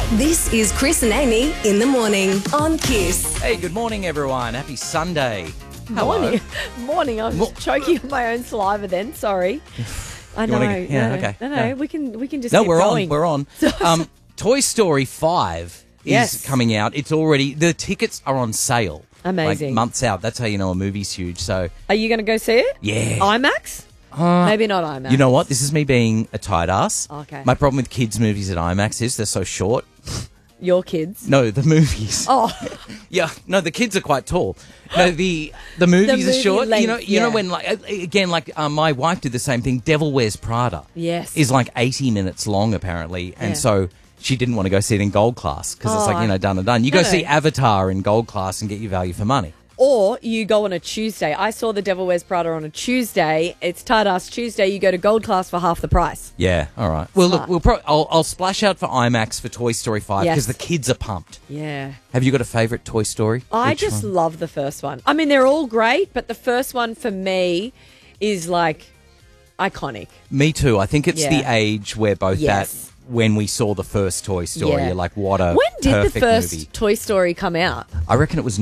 This is Chris and Amy in the morning on Kiss. Hey, good morning, everyone. Happy Sunday. Hello. Morning. I was choking on my own saliva then. Sorry. I know. Okay. No. We can just No, keep we're going. on. We're on. Toy Story 5 Yes. is coming out. It's already, the tickets are on sale. Amazing. Like months out. That's how you know a movie's huge. So, Are you going to go see it? yeah. IMAX? Maybe not IMAX. You know what? This is me being a tight ass. Okay. My problem with kids' movies at IMAX is they're so short. Your kids? No, the movies. Oh, Yeah, no, the kids are quite tall. No, the movies are movie short. length, You know yeah. when my wife did the same thing. Devil Wears Prada. Yes. Is like 80 minutes long apparently, and Yeah. so she didn't want to go see it in gold class because it's like done and done. You No, go no. see Avatar in gold class and get your value for money. or you go on a Tuesday. I saw The Devil Wears Prada on a Tuesday. It's tight ass Tuesday. You go to gold class for half the price. Yeah, all right. Well, Smart. look, I'll splash out for IMAX for Toy Story 5 Yes. because the kids are pumped. Yeah. Have you got a favourite Toy Story? I Which just one? love the first one. I mean, they're all great, but the first one for me is like iconic. Me too. I think it's Yeah. the age where both Yes. that when we saw the first Toy Story, Yeah. you're like, what a When did the perfect first movie. Toy Story come out? I reckon it was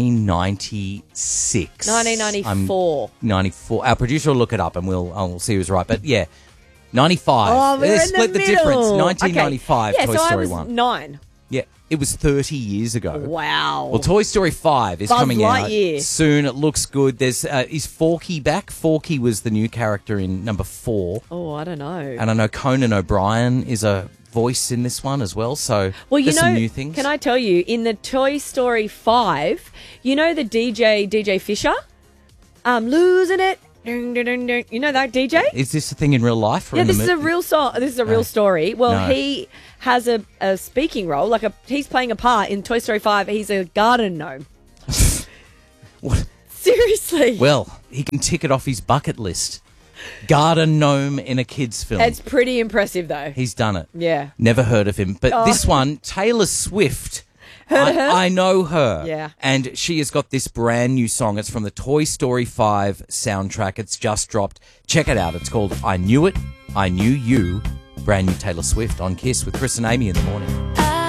1996. 1994. 94. Our producer will look it up and we'll see who's right. But yeah, 95. Oh, we're in Split the the difference. middle. 1995 Okay. Yeah, Toy so Story I was 1. 9. Yeah, it was 30 years ago. Wow. Well, Toy Story 5 is Buzz coming Lightyear. out soon. It looks good. There's is Forky back? Forky was the new character in number 4. Oh, I don't know. And I know Conan O'Brien is a voice in this one as well. So Well, you there's know, some new things. can I tell you, in the Toy Story 5, you know the DJ Fisher? Losing it. Ding, ding, ding, ding. You know that DJ? Is this a thing in real life? Or Yeah, in the this is a movie? real song. This is a real story. Well, No. he has a speaking role. He's playing a part in Toy Story 5. He's a garden gnome. What? Seriously. Well, he can tick it off his bucket list. Garden gnome in a kid's film. It's pretty impressive, though. He's done it. Yeah. Never heard of him. But this one, Taylor Swift. I know her. Yeah. And she has got this brand new song. It's from the Toy Story 5 soundtrack. It's just dropped. Check it out. It's called I Knew It, I Knew You. Brand new Taylor Swift on Kiss with Chris and Amy in the morning.